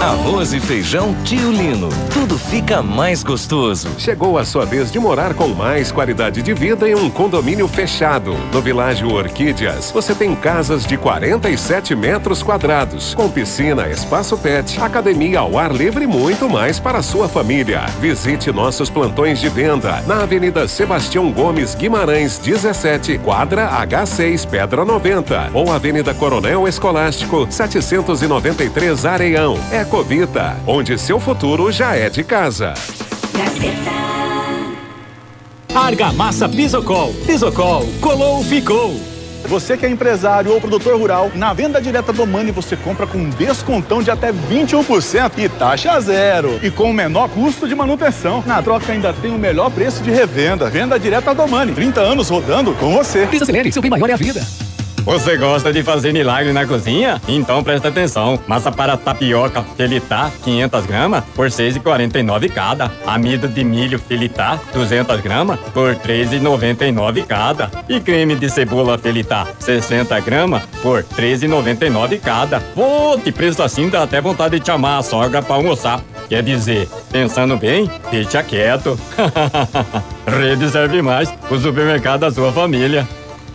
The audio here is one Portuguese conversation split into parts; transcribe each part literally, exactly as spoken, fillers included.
Arroz e feijão Tio Lino. Tudo fica mais gostoso. Chegou a sua vez de morar com mais qualidade de vida em um condomínio fechado. No Világio Orquídeas, você tem casas de quarenta e sete metros quadrados, com piscina, espaço pet, academia ao ar livre e muito mais para a sua família. Visite nossos plantões de venda na Avenida Sebastião Gomes Guimarães, dezessete, quadra H seis, Pedra noventa, ou Avenida Coronel Escolástico, setecentos e noventa e três, Areião. Ecovita, onde seu futuro já é de casa. Gazeta. Argamassa Pisocol. Pisocol, colou, ficou. Você que é empresário ou produtor rural, na venda direta do Mani você compra com um descontão de até vinte e um por cento e taxa zero. E com o menor custo de manutenção. Na troca ainda tem o melhor preço de revenda. Venda direta do Mani. trinta anos rodando com você. Desacelere, seu bem maior é a vida. Você gosta de fazer milagre na cozinha? Então presta atenção. Massa para tapioca Felitá, quinhentas gramas, por seis reais e quarenta e nove cada. Amido de milho Felitá, duzentas gramas, por três reais e noventa e nove cada. E creme de cebola Felitá, sessenta gramas, por três reais e noventa e nove cada. Pô, que preço assim dá até vontade de chamar a sogra para almoçar. Quer dizer, pensando bem, deixa quieto. Rede serve mais, o supermercado da sua família.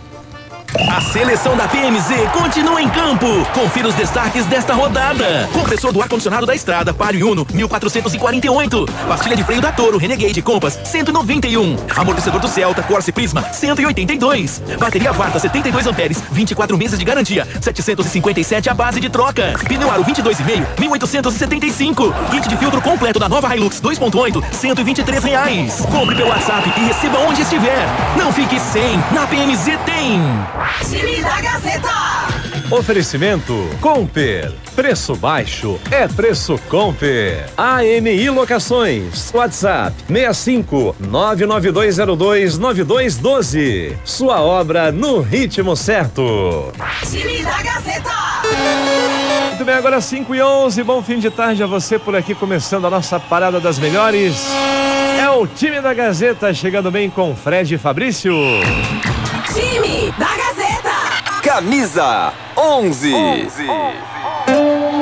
A seleção da P M Z continua em campo. Confira os destaques desta rodada. Compressor do ar-condicionado da Estrada Palio Uno, mil quatrocentos e quarenta e oito. Pastilha de freio da Toro Renegade Compass, cento e noventa e um. Amortecedor do Celta Corsa Prisma, cento e oitenta e dois. Bateria Varta setenta e dois amperes, vinte e quatro meses de garantia, setecentos e cinquenta e sete a base de troca. Pneu Aro vinte e dois e meio, mil oitocentos e setenta e cinco. Kit de filtro completo da nova Hilux dois ponto oito, cento e vinte e três reais. Compre pelo WhatsApp e receba onde estiver. Não fique sem, na P M Z tem. Time da Gazeta. Oferecimento Comper. Preço baixo é preço Comper. A M I Locações. WhatsApp seis cinco nove nove dois zero dois nove dois um dois. Sua obra no ritmo certo. Time da Gazeta. Muito bem, agora cinco e onze. Bom fim de tarde a você por aqui, começando a nossa parada das melhores. É o Time da Gazeta chegando bem com Fred e Fabrício. Time da Gazeta. Camisa onze. onze.